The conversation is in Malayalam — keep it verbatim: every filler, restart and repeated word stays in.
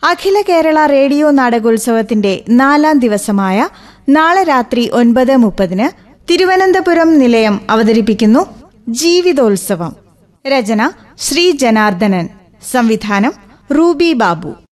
അഖില കേരള റേഡിയോ നാടകോത്സവത്തിന്റെ നാലാം ദിവസമായ നാളെ രാത്രി ഒൻപത് മുപ്പതിന് തിരുവനന്തപുരം നിലയം അവതരിപ്പിക്കുന്നു ജീവിതോത്സവം. രചന ശ്രീ ജനാർദ്ദനൻ, സംവിധാനം റൂബി ബാബു.